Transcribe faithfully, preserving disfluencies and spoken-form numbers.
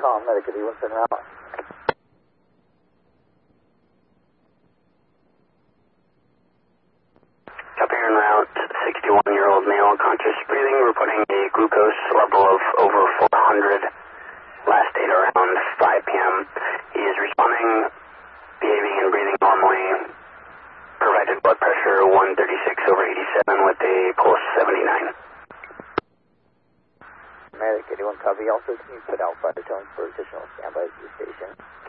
call, medic at eighty-one seven route. Copy en route, sixty-one-year-old male, conscious breathing, reporting a glucose level of over four hundred. Last date around five p m He is responding, behaving and breathing normally. Provided blood pressure one thirty-six over eighty-seven with a pulse seventy-nine. Medic eighty-one, copy. Also, can you put out fire tones for additional standby at the station?